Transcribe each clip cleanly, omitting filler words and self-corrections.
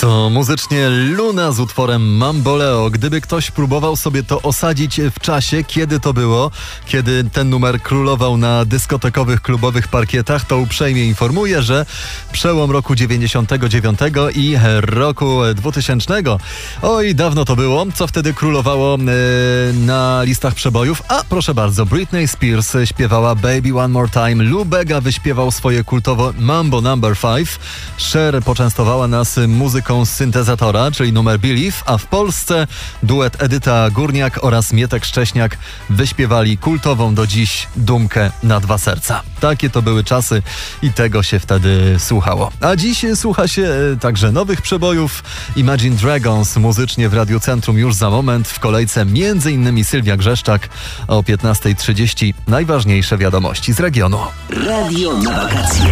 To muzycznie Luna z utworem Mamboleo. Gdyby ktoś próbował sobie to osadzić w czasie, kiedy to było, kiedy ten numer królował na dyskotekowych, klubowych parkietach, to uprzejmie informuję, że przełom roku 99 i roku 2000. Oj, dawno to było. Co wtedy królowało na listach przebojów? A proszę bardzo, Britney Spears śpiewała Baby One More Time, Lou Bega wyśpiewał swoje kultowo Mambo No. 5, Cher poczęstowała nas muzyką z syntezatora, czyli numer Believe, a w Polsce duet Edyta Górniak oraz Mietek Szcześniak wyśpiewali kultową do dziś Dumkę na dwa serca. Takie to były czasy i tego się wtedy słuchało. A dziś słucha się także nowych przebojów. Imagine Dragons muzycznie w Radiu Centrum już za moment. W kolejce m.in. Sylwia Grzeszczak o 15:30. Najważniejsze wiadomości z regionu. Radio na wakacje.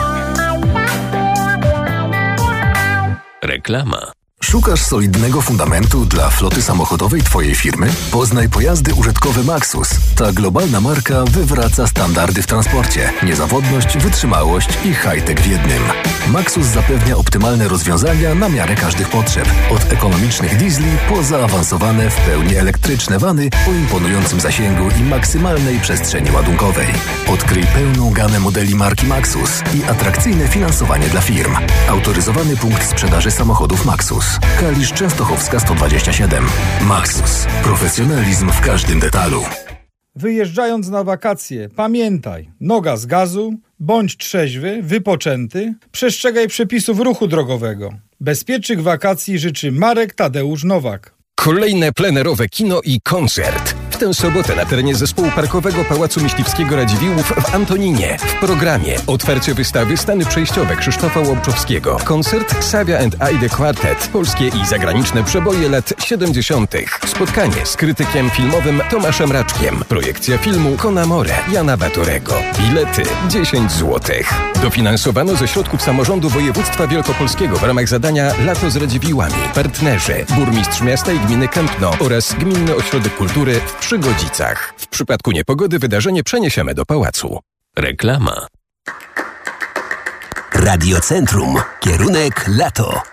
Reklama. Szukasz solidnego fundamentu dla floty samochodowej Twojej firmy? Poznaj pojazdy użytkowe Maxus. Ta globalna marka wywraca standardy w transporcie. Niezawodność, wytrzymałość i high-tech w jednym. Maxus zapewnia optymalne rozwiązania na miarę każdych potrzeb. Od ekonomicznych diesli po zaawansowane w pełni elektryczne wany o imponującym zasięgu i maksymalnej przestrzeni ładunkowej. Odkryj pełną gamę modeli marki Maxus i atrakcyjne finansowanie dla firm. Autoryzowany punkt sprzedaży samochodów Maxus. Kalisz Częstochowska 127. Maxus. Profesjonalizm w każdym detalu. Wyjeżdżając na wakacje, pamiętaj, noga z gazu, bądź trzeźwy, wypoczęty, przestrzegaj przepisów ruchu drogowego. Bezpiecznych wakacji życzy Marek Tadeusz Nowak. Kolejne plenerowe kino i koncert. W tę sobotę na terenie zespołu parkowego Pałacu Myśliwskiego Radziwiłłów w Antoninie. W programie otwarcie wystawy Stany przejściowe Krzysztofa Łomczowskiego. Koncert Savia and I The Quartet. Polskie i zagraniczne przeboje lat 70. Spotkanie z krytykiem filmowym Tomaszem Raczkiem. Projekcja filmu Con Amore Jana Batorego. Bilety 10 zł. Dofinansowano ze środków samorządu województwa wielkopolskiego w ramach zadania Lato z Radziwiłłami. Partnerzy: burmistrz miasta i gminy Kępno oraz Gminny Ośrodek Kultury w Przygodzicach. W przypadku niepogody wydarzenie przeniesiemy do pałacu. Reklama. Radio Centrum. Kierunek lato.